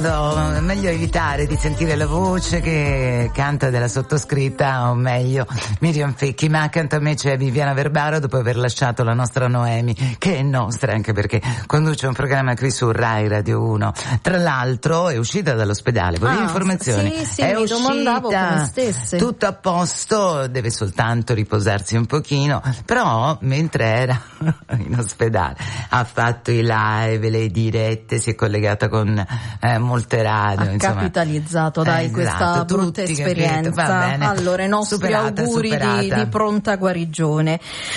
Meglio evitare di sentire la voce che canta della sottoscritta, o meglio Miriam Fecchi, ma accanto a me c'è Viviana Verbaro dopo aver lasciato la nostra Noemi, che è nostra anche perché conduce un programma qui su Rai Radio 1. Tra l'altro è uscita dall'ospedale, volevi informazioni? Sì, è mi domandavo come stesse. Tutto a posto, deve soltanto riposarsi un pochino, però mentre era in ospedale ha fatto i live, le dirette, si è collegata con molte radio, ha capitalizzato questa brutta esperienza. Allora i nostri auguri di pronta guarigione.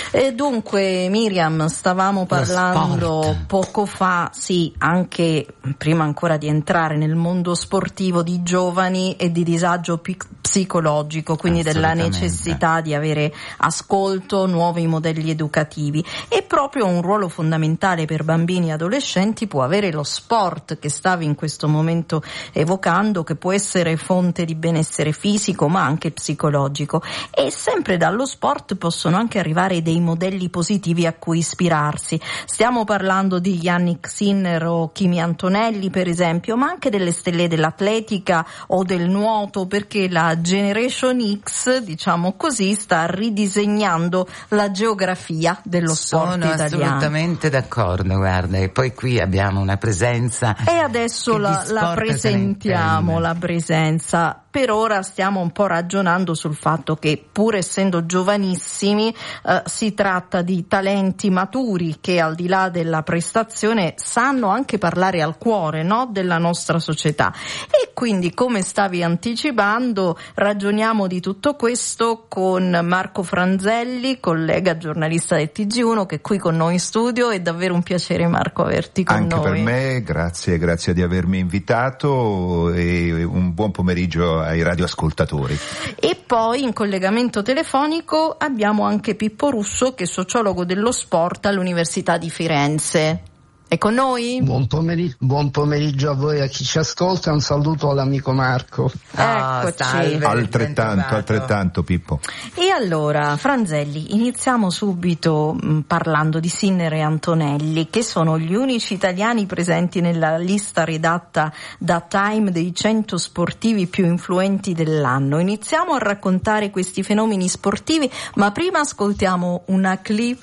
Dunque Miriam, stavamo parlando poco fa, sì, anche prima ancora di entrare nel mondo sportivo, di giovani e di disagio psicologico, quindi della necessità di avere ascolto, nuovi modelli educativi, e proprio un ruolo fondamentale per bambini e adolescenti può avere lo sport, che stavi in questo momento evocando, che può essere fonte di benessere fisico ma anche psicologico, e sempre dallo sport possono anche arrivare dei modelli positivi a cui ispirarsi. Stiamo parlando di Yannick Sinner o Kimi Antonelli per esempio, ma anche delle stelle dell'atletica o del nuoto, perché la Generation X, diciamo così, sta ridisegnando la geografia dello sport italiano. Sono assolutamente d'accordo, guarda, e poi qui abbiamo una presenza e adesso la presentiamo, la presenza. Per ora stiamo un po' ragionando sul fatto che, pur essendo giovanissimi, si tratta di talenti maturi che, al di là della prestazione, sanno anche parlare al cuore, no, della nostra società. E quindi, come stavi anticipando, ragioniamo di tutto questo con Marco Franzelli, collega giornalista del TG1, che è qui con noi in studio. È davvero un piacere, Marco, averti con anche noi. Anche per me, grazie di avermi invitato, e un buon pomeriggio ai radioascoltatori. E poi in collegamento telefonico abbiamo anche Pippo Russo, che è sociologo dello sport all'Università di Firenze. È con noi? Buon pomeriggio a voi, a chi ci ascolta, un saluto all'amico Marco. Eccoci. Altrettanto Pippo. E allora, Franzelli, iniziamo subito parlando di Sinner e Antonelli, che sono gli unici italiani presenti nella lista redatta da Time dei 100 sportivi più influenti dell'anno. Iniziamo a raccontare questi fenomeni sportivi, ma prima ascoltiamo una clip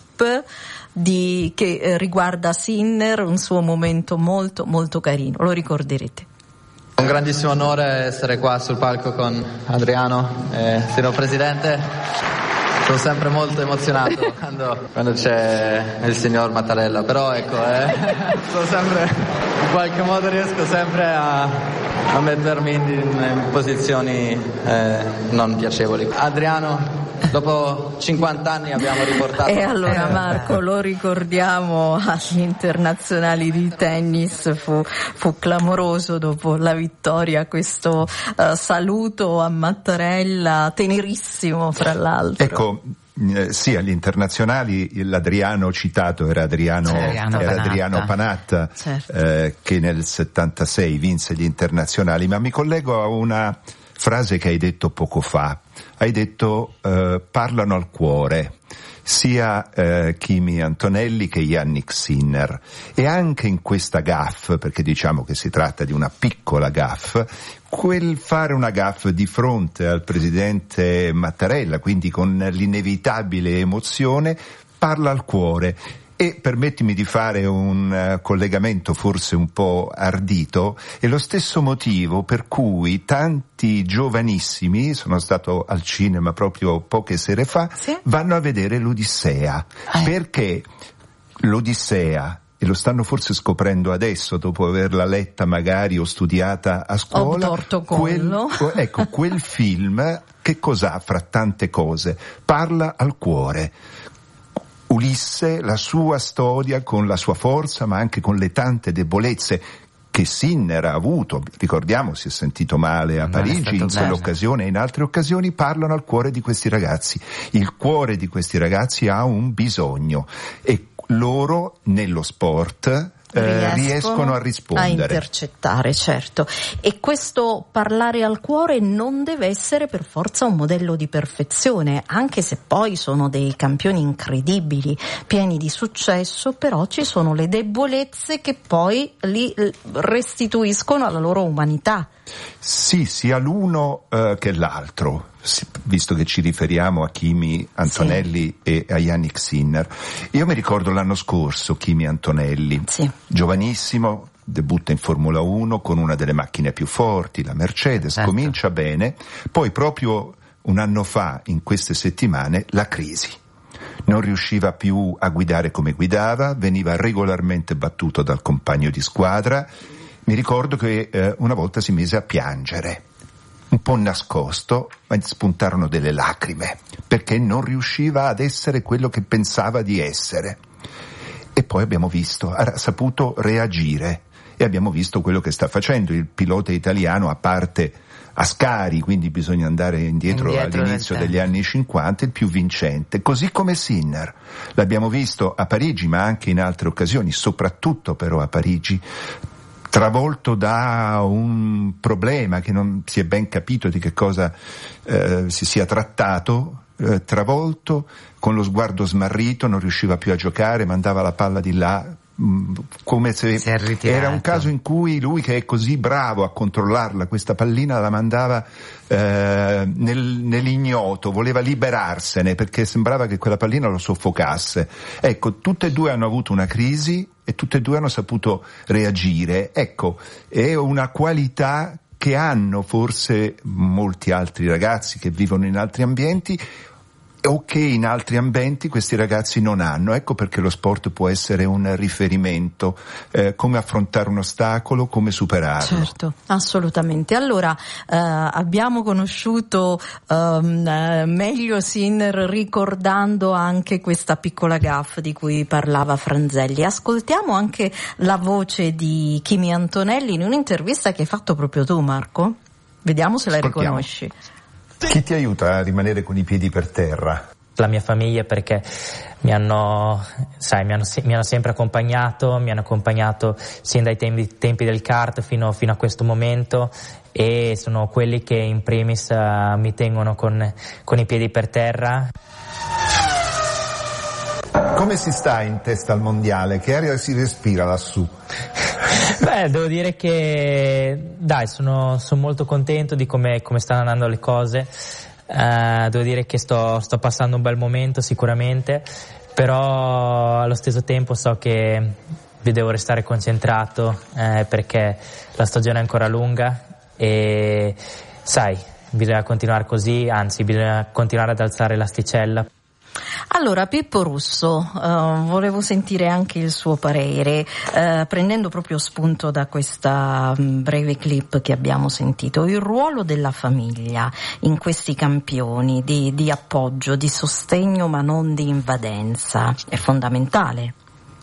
che riguarda Sinner, un suo momento molto molto carino, lo ricorderete. È un grandissimo onore essere qua sul palco con Adriano, signor Presidente. Sono sempre molto emozionato quando c'è il signor Mattarella, però ecco, sono sempre, in qualche modo riesco sempre a mettermi in posizioni non piacevoli. Adriano, dopo 50 anni abbiamo riportato. E allora Marco, lo ricordiamo agli internazionali di tennis, fu clamoroso dopo la vittoria questo saluto a Mattarella, tenerissimo fra l'altro. Ecco, sì, agli internazionali l'Adriano citato era Adriano Panatta, certo. Che nel 76 vinse gli internazionali, ma mi collego a una frase che hai detto poco fa. Hai detto parlano al cuore sia Kimi Antonelli che Yannick Sinner, e anche in questa gaffe, perché diciamo che si tratta di una piccola gaffe, quel fare una gaffe di fronte al presidente Mattarella, quindi con l'inevitabile emozione, parla al cuore. E permettimi di fare un collegamento forse un po' ardito, è lo stesso motivo per cui tanti giovanissimi, sono stato al cinema proprio poche sere fa, sì? Vanno a vedere l'Odissea, perché l'Odissea, e lo stanno forse scoprendo adesso dopo averla letta magari o studiata a scuola, quel film che cos'ha fra tante cose? Parla al cuore. Ulisse, la sua storia con la sua forza ma anche con le tante debolezze che Sinner ha avuto, ricordiamo si è sentito male a Parigi in quell'occasione e in altre occasioni, parlano al cuore di questi ragazzi. Il cuore di questi ragazzi ha un bisogno e loro nello sport riescono a rispondere, a intercettare, certo. E questo parlare al cuore non deve essere per forza un modello di perfezione, anche se poi sono dei campioni incredibili, pieni di successo, però ci sono le debolezze che poi li restituiscono alla loro umanità. Sì, sia l'uno che l'altro, visto che ci riferiamo a Kimi Antonelli e a Yannick Sinner. Io mi ricordo l'anno scorso Kimi Antonelli, giovanissimo, debutta in Formula 1 con una delle macchine più forti, la Mercedes, comincia bene, poi proprio un anno fa, in queste settimane, la crisi. Non riusciva più a guidare come guidava, veniva regolarmente battuto dal compagno di squadra. Mi ricordo che una volta si mise a piangere, un po' nascosto, ma spuntarono delle lacrime, perché non riusciva ad essere quello che pensava di essere. E poi abbiamo visto, ha saputo reagire, e abbiamo visto quello che sta facendo il pilota italiano, a parte Ascari, quindi bisogna andare indietro all'inizio degli anni 50, il più vincente, così come Sinner. L'abbiamo visto a Parigi, ma anche in altre occasioni, soprattutto però a Parigi, travolto da un problema che non si è ben capito di che cosa si sia trattato, travolto, con lo sguardo smarrito, non riusciva più a giocare, mandava la palla di là, come se era un caso in cui lui, che è così bravo a controllarla, questa pallina la mandava nell'ignoto, voleva liberarsene perché sembrava che quella pallina lo soffocasse. Ecco, tutte e due hanno avuto una crisi e tutte e due hanno saputo reagire. Ecco, è una qualità che hanno forse molti altri ragazzi che vivono in altri ambienti, o che in altri ambienti questi ragazzi non hanno. Ecco perché lo sport può essere un riferimento, come affrontare un ostacolo, come superarlo. Certo, assolutamente. Allora, abbiamo conosciuto meglio Sinner ricordando anche questa piccola gaffe di cui parlava Franzelli. Ascoltiamo anche la voce di Kimi Antonelli in un'intervista che hai fatto proprio tu, Marco. Vediamo se la riconosci. Chi ti aiuta a rimanere con i piedi per terra? La mia famiglia, perché mi hanno sempre accompagnato, mi hanno accompagnato sin dai tempi del kart fino a questo momento, e sono quelli che in primis mi tengono con i piedi per terra. Come si sta in testa al mondiale? Che aria si respira lassù? Beh, devo dire che sono molto contento di come stanno andando le cose. Devo dire che sto passando un bel momento sicuramente, però allo stesso tempo so che devo restare concentrato, perché la stagione è ancora lunga e bisogna continuare così, anzi bisogna continuare ad alzare l'asticella. Allora, Pippo Russo, volevo sentire anche il suo parere, prendendo proprio spunto da questa breve clip che abbiamo sentito. Il ruolo della famiglia in questi campioni di appoggio, di sostegno ma non di invadenza, è fondamentale.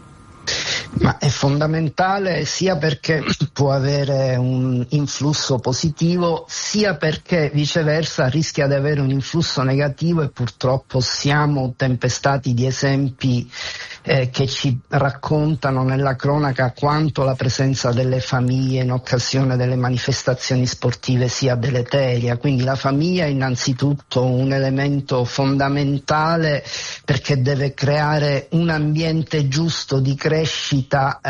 Ma è fondamentale sia perché può avere un influsso positivo, sia perché viceversa rischia di avere un influsso negativo, e purtroppo siamo tempestati di esempi che ci raccontano nella cronaca quanto la presenza delle famiglie in occasione delle manifestazioni sportive sia deleteria. Quindi la famiglia è innanzitutto un elemento fondamentale, perché deve creare un ambiente giusto di crescita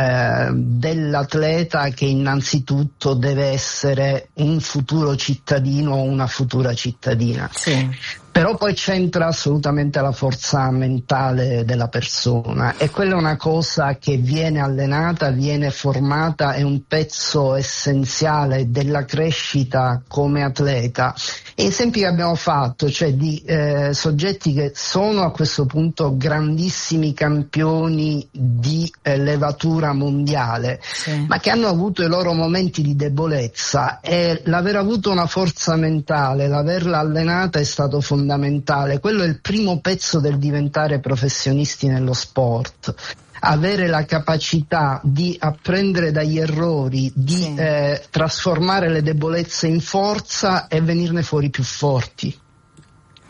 dell'atleta, che innanzitutto deve essere un futuro cittadino o una futura cittadina. Sì. Però poi c'entra assolutamente la forza mentale della persona, e quella è una cosa che viene allenata, viene formata, è un pezzo essenziale della crescita come atleta. E esempi che abbiamo fatto, cioè di soggetti che sono a questo punto grandissimi campioni di levatura mondiale, sì, ma che hanno avuto i loro momenti di debolezza, e l'aver avuto una forza mentale, l'averla allenata è stato fondamentale. Quello è il primo pezzo del diventare professionisti nello sport. Avere la capacità di apprendere dagli errori, di trasformare le debolezze in forza e venirne fuori più forti.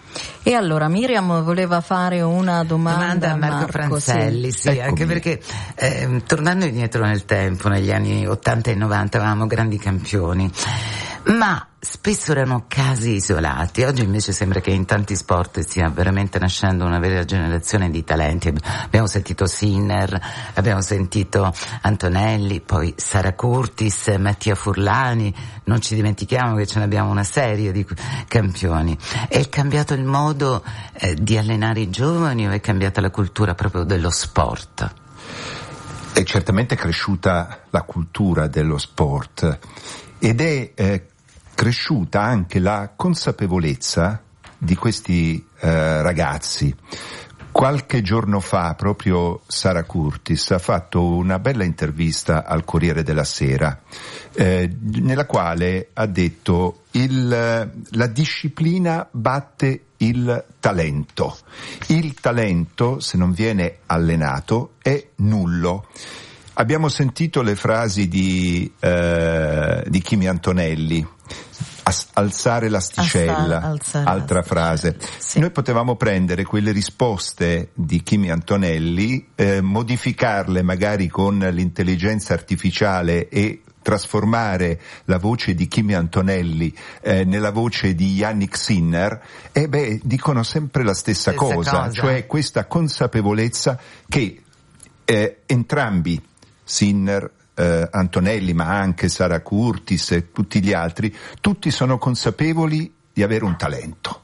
E allora Miriam voleva fare una domanda a Marco Franzelli, sì, Eccomi. Anche perché tornando indietro nel tempo, negli anni 80 e 90 avevamo grandi campioni, ma spesso erano casi isolati. Oggi invece sembra che in tanti sport stia veramente nascendo una vera generazione di talenti. Abbiamo sentito Sinner, abbiamo sentito Antonelli, poi Sara Curtis, Mattia Furlani, non ci dimentichiamo che ce ne abbiamo una serie di campioni. È cambiato il modo di allenare i giovani o è cambiata la cultura proprio dello sport? È certamente cresciuta la cultura dello sport ed è cresciuta anche la consapevolezza di questi ragazzi. Qualche giorno fa proprio Sara Curtis ha fatto una bella intervista al Corriere della Sera, nella quale ha detto la disciplina batte il talento. Il talento, se non viene allenato, è nullo. Abbiamo sentito le frasi di Kimi Antonelli. Alzare l'asticella, altra frase. Sì. Noi potevamo prendere quelle risposte di Kimi Antonelli, modificarle magari con l'intelligenza artificiale e trasformare la voce di Kimi Antonelli nella voce di Yannick Sinner, dicono sempre la stessa cosa, cioè questa consapevolezza che entrambi, Sinner, Antonelli, ma anche Sara Curtis e tutti gli altri, tutti sono consapevoli di avere un talento.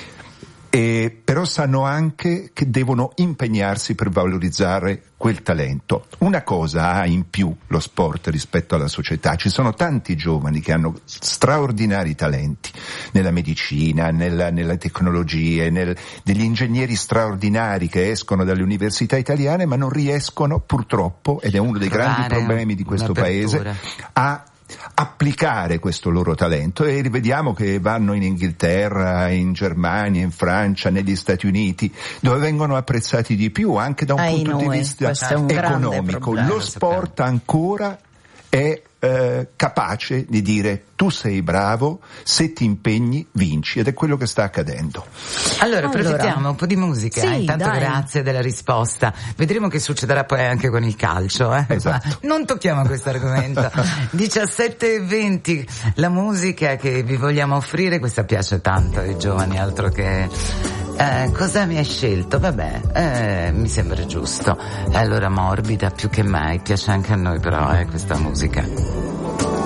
Però sanno anche che devono impegnarsi per valorizzare quel talento. Una cosa ha in più lo sport rispetto alla società: ci sono tanti giovani che hanno straordinari talenti nella medicina, nelle tecnologie, degli ingegneri straordinari che escono dalle università italiane ma non riescono purtroppo, ed è uno dei grandi problemi di questo paese, a applicare questo loro talento, e rivediamo che vanno in Inghilterra, in Germania, in Francia, negli Stati Uniti, dove vengono apprezzati di più anche da un punto di vista economico. Lo sport ancora è capace di dire: tu sei bravo, se ti impegni vinci, ed è quello che sta accadendo. Allora approfittiamo un po' di musica, sì, intanto dai. Grazie della risposta. Vedremo che succederà poi anche con il calcio, Esatto. Non tocchiamo questo argomento. 17:20, la musica che vi vogliamo offrire, questa piace tanto ai giovani, altro che cosa mi hai scelto? Vabbè, mi sembra giusto. Allora, morbida più che mai, piace anche a noi però questa musica.